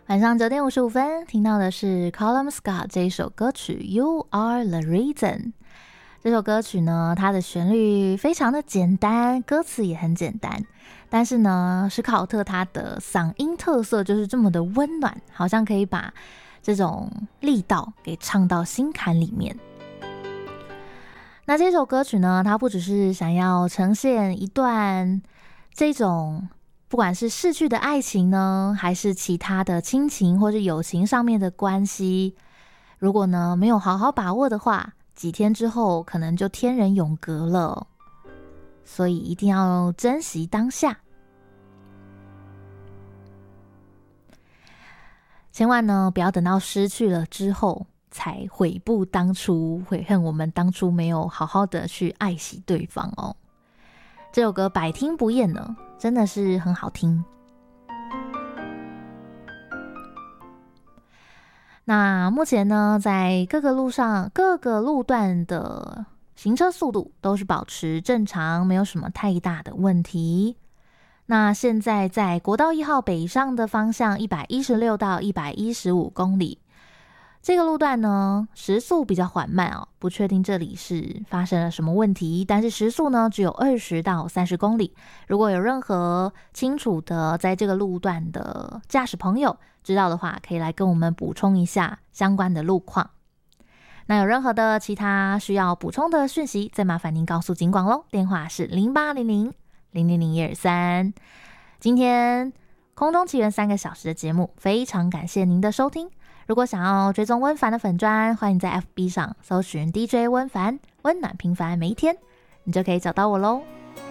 晚上9:55听到的是 Callum Scott 这一首歌曲 You Are the Reason。 这首歌曲呢，它的旋律非常的简单，歌词也很简单，但是呢，史考特他的嗓音特色就是这么的温暖，好像可以把这种力道给唱到心坎里面。那这首歌曲呢，它不只是想要呈现一段这种不管是逝去的爱情呢，还是其他的亲情或是友情上面的关系，如果呢没有好好把握的话，几天之后可能就天人永隔了。所以一定要珍惜当下，千万呢不要等到失去了之后才悔不当初，悔恨我们当初没有好好的去爱惜对方哦。这首歌百听不厌呢，真的是很好听。那目前呢，在各个路段的行车速度都是保持正常，没有什么太大的问题。那现在在国道1号北上的方向116到115公里，这个路段呢时速比较缓慢哦，不确定这里是发生了什么问题，但是时速呢只有20到30公里。如果有任何清楚的在这个路段的驾驶朋友知道的话，可以来跟我们补充一下相关的路况。那有任何的其他需要补充的讯息，再麻烦您告诉警广咯，电话是0800-000-123。今天空中奇缘3个小时的节目，非常感谢您的收听。如果想要追踪温凡的粉专，欢迎在 FB 上搜寻 DJ 温凡，温暖平凡每一天，你就可以找到我咯。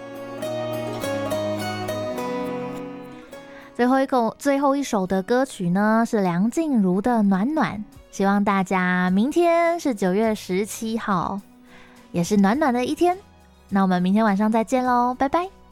最后一首的歌曲呢，是梁静茹的《暖暖》，希望大家明天是9月17号，也是暖暖的一天。那我们明天晚上再见咯，拜拜。